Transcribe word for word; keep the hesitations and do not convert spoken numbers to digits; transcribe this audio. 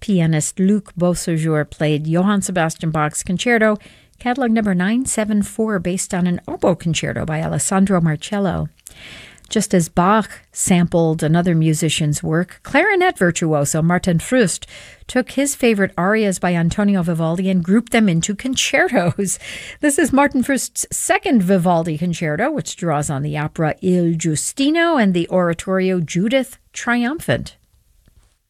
Pianist Luc Beausejour played Johann Sebastian Bach's Concerto, catalog number nine seven four, based on an oboe concerto by Alessandro Marcello. Just as Bach sampled another musician's work, clarinet virtuoso Martin Frust took his favorite arias by Antonio Vivaldi and grouped them into concertos. This is Martin Frust's second Vivaldi concerto, which draws on the opera Il Giustino and the oratorio Judith Triumphant.